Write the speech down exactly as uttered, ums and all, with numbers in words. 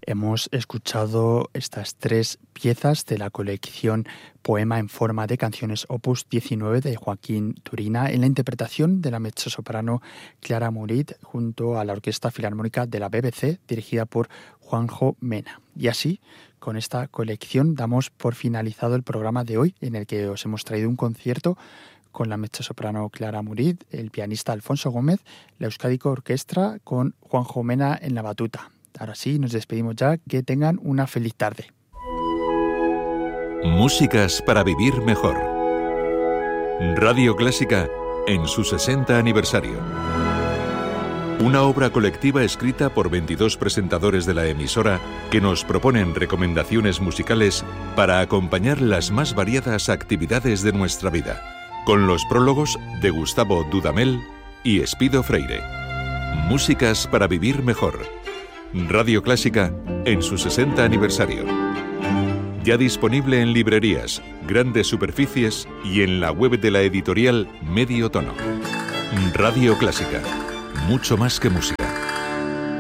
Hemos escuchado estas tres piezas de la colección Poema en forma de canciones opus diecinueve de Joaquín Turina en la interpretación de la mezzosoprano Clara Murid junto a la Orquesta Filarmónica de la B B C dirigida por Juanjo Mena. Y así, con esta colección damos por finalizado el programa de hoy en el que os hemos traído un concierto con la mezzosoprano Clara Murid, el pianista Alfonso Gómez, la Euskadiko Orquestra con Juanjo Mena en la batuta. Ahora sí, nos despedimos ya. Que tengan una feliz tarde. Músicas para vivir mejor. Radio Clásica en su sesenta aniversario. Una obra colectiva escrita por veintidós presentadores de la emisora que nos proponen recomendaciones musicales para acompañar las más variadas actividades de nuestra vida. Con los prólogos de Gustavo Dudamel y Espido Freire. Músicas para vivir mejor. Radio Clásica en su sesenta aniversario. Ya disponible en librerías, grandes superficies y en la web de la editorial Medio Tono. Radio Clásica. Mucho más que música.